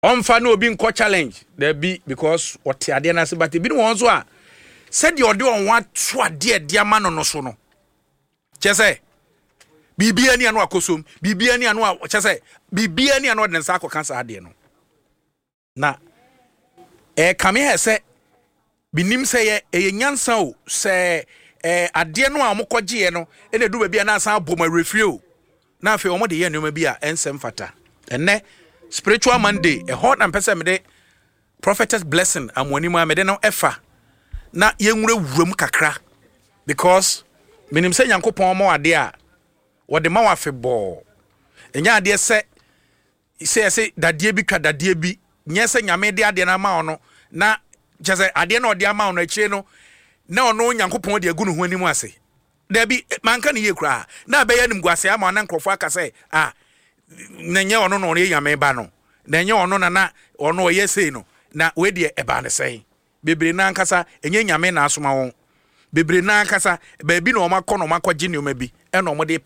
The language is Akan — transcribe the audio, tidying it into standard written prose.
Omfa no obi nko challenge there be because what ade na se but bi no won so a said you ode on wa to ade ade ma no so no chese bibia ni anu akosom bibia ni anu chese bibia ni anu de nsa akoka sa ade no na kame he se binim se ye nyansa o se ade no a mokogye no ene du ba bia na san aboma refri o na afi omo de ye nneoma bi a ensem fata enne spiritual Monday a hot and person me prophetess blessing amwani mu amede no efa na yenwure wuram kakra because minim se Nyankopon mo ade a wode ma wa febo enya ade se dadie bi ka dadie bi nye se nyame de ade na ma ono na jese ade na ode ama ono akire no na ono Nyankopon de agu no ho anim ase da bi manka ne ye kura na be yanim guase ama na nkrofo aka se nenye ono no ye yame ba no nenye ono na ono ye sei no na we de eba ne sei bebre na nkasa enye nyame na asoma won bebre na nkasa ba bi na o makọ no makọ gye ne o ma bi e no mo de